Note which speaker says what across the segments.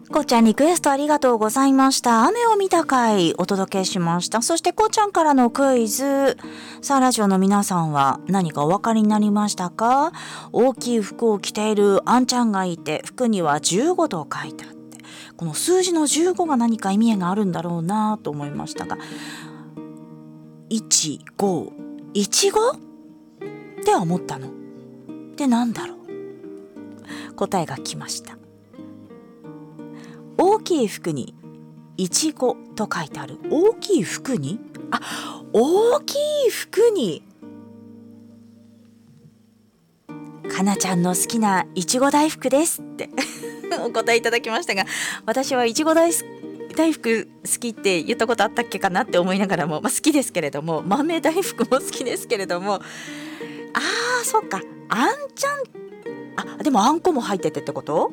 Speaker 1: こうちゃんリクエストありがとうございました。雨を見た回お届けしました。そしてこうちゃんからのクイズ。さあラジオの皆さんは何かお分かりになりましたか？大きい服を着ているあんちゃんがいて、服には15と書いてあって、この数字の15が何か意味があるんだろうなと思いましたが、15いちごって思ったので、なんだろう。答えが来ました。大きい服にいちごと書いてある。大きい服に、大きい服にかなちゃんの好きないちご大福ですってお答えいただきましたが、私はいちご大福好きって言ったことあったっけかなって思いながらも、好きですけれども、豆大福も好きですけれども、そっか、あんちゃん、でもあんこも入っててってこと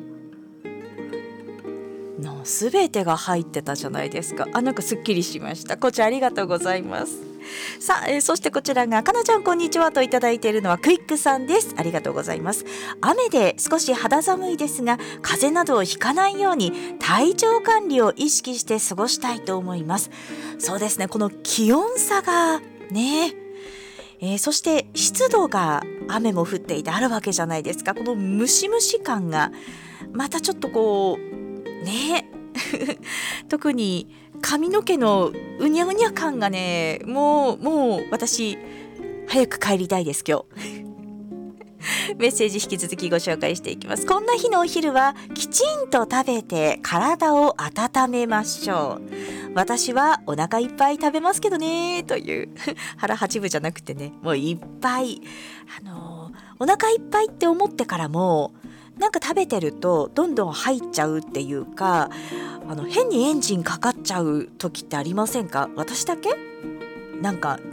Speaker 1: の全てが入ってたじゃないですか。なんかすっきりしました。こちらありがとうございます。さあ、そしてこちらがかなちゃんこんにちはといただいているのはクイックさんです。ありがとうございます。雨で少し肌寒いですが、風邪などをひかないように体調管理を意識して過ごしたいと思います。そうですね、この気温差がね、そして湿度が雨も降っていてあるわけじゃないですか。このムシムシ感がまたちょっとこうね特に髪の毛のうにゃうにゃ感がね、もう私早く帰りたいです今日メッセージ引き続きご紹介していきます。こんな日のお昼はきちんと食べて体を温めましょう。私はお腹いっぱい食べますけどねという腹八分じゃなくてね、もういっぱいお腹いっぱいって思ってからもなんか食べてるとどんどん入っちゃうっていうか、変にエンジンかかっちゃう時ってありませんか？私だけ？なんか